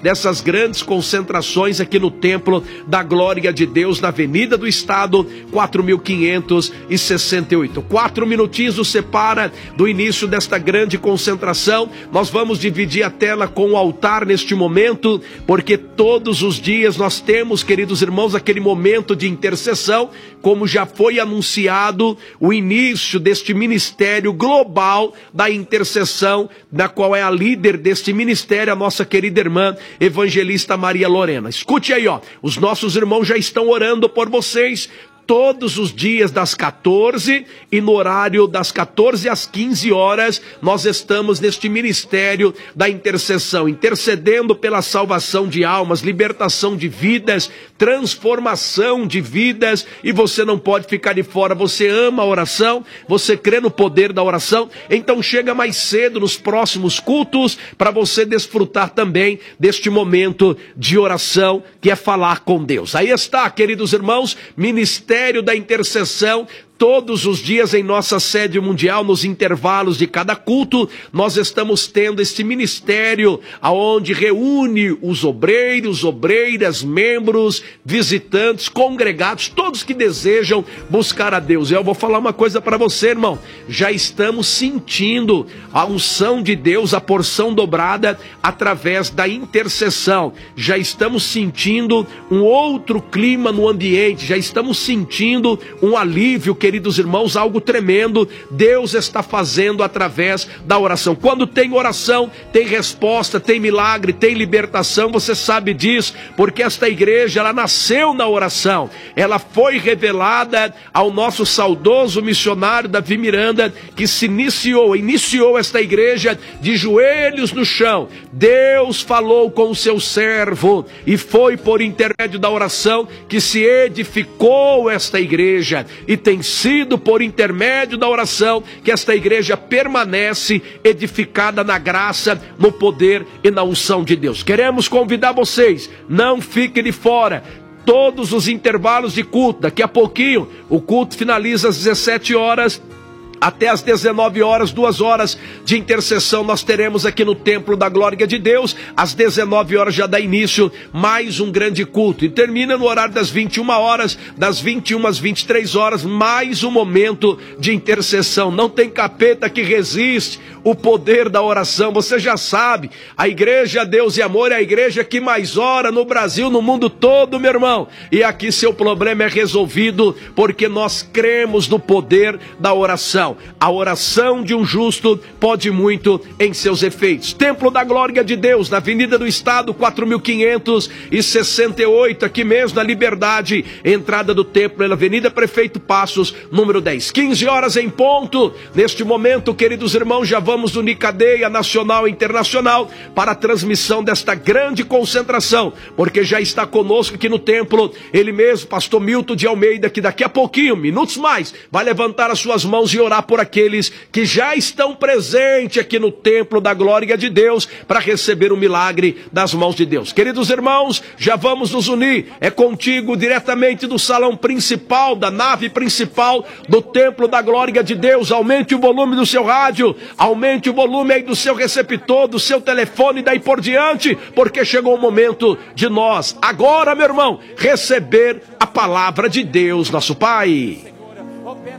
dessas grandes concentrações aqui no Templo da Glória de Deus, na Avenida do Estado, 4568. 4 minutinhos nos separa do início desta grande concentração. Nós vamos dividir a tela com o altar neste momento, porque todos os dias nós temos, queridos irmãos, aquele momento de intercessão, como já foi anunciado, o início deste ministério global da intercessão, na qual é a líder deste ministério, a nossa querida irmã evangelista Maria Lorena. Escute aí, os nossos irmãos já estão orando por vocês, todos os dias das 14 e no horário das 14 às 15 horas, nós estamos neste ministério da intercessão, intercedendo pela salvação de almas, libertação de vidas, transformação de vidas, e você não pode ficar de fora. Você ama a oração, você crê no poder da oração, então chega mais cedo nos próximos cultos, para você desfrutar também deste momento de oração, que é falar com Deus. Aí está, queridos irmãos, ministério da intercessão, todos os dias em nossa sede mundial, nos intervalos de cada culto, nós estamos tendo este ministério, aonde reúne os obreiros, obreiras, membros, visitantes, congregados, todos que desejam buscar a Deus. Eu vou falar uma coisa para você, irmão, já estamos sentindo a unção de Deus, a porção dobrada através da intercessão, já estamos sentindo um outro clima no ambiente, já estamos sentindo um alívio, queridos irmãos, algo tremendo Deus está fazendo através da oração. Quando tem oração, tem resposta, tem milagre, tem libertação. Você sabe disso, porque esta igreja, ela nasceu na oração, ela foi revelada ao nosso saudoso missionário Davi Miranda, que se iniciou esta igreja de joelhos no chão. Deus falou com o seu servo, e foi por intermédio da oração que se edificou esta igreja, e tem sido por intermédio da oração que esta igreja permanece edificada na graça, no poder e na unção de Deus. Queremos convidar vocês, não fiquem de fora. Todos os intervalos de culto, daqui a pouquinho o culto finaliza às 17 horas, até às 19 horas, 2 horas de intercessão nós teremos aqui no Templo da Glória de Deus. Às 19 horas já dá início mais um grande culto, e termina no horário das 21 horas, das 21 às 23 horas, mais um momento de intercessão. Não tem capeta que resiste o poder da oração. Você já sabe, a igreja Deus e Amor é a igreja que mais ora no Brasil, no mundo todo, meu irmão, e aqui seu problema é resolvido, porque nós cremos no poder da oração. A oração de um justo pode muito em seus efeitos. Templo da Glória de Deus, na Avenida do Estado, 4568, aqui mesmo na Liberdade, entrada do templo, na Avenida Prefeito Passos, número 10. 15 horas em ponto. Neste momento, queridos irmãos, já vamos unir cadeia nacional e internacional para a transmissão desta grande concentração, porque já está conosco aqui no templo ele mesmo, pastor Milton de Almeida, que daqui a pouquinho, minutos mais, vai levantar as suas mãos e orar por aqueles que já estão presentes aqui no Templo da Glória de Deus, para receber o milagre das mãos de Deus. Queridos irmãos, já vamos nos unir, é contigo diretamente do salão principal, da nave principal do Templo da Glória de Deus. Aumente o volume do seu rádio, aumente o volume aí do seu receptor, do seu telefone, daí por diante, porque chegou o momento de nós, agora, meu irmão, receber a palavra de Deus, nosso Pai.